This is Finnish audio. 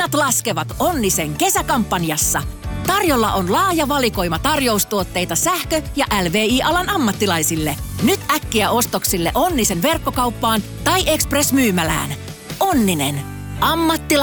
Hinnat laskevat Onnisen kesäkampanjassa. Tarjolla on laaja valikoima tarjoustuotteita sähkö- ja LVI-alan ammattilaisille. Nyt äkkiä ostoksille Onnisen verkkokauppaan tai Express-myymälään. Onninen.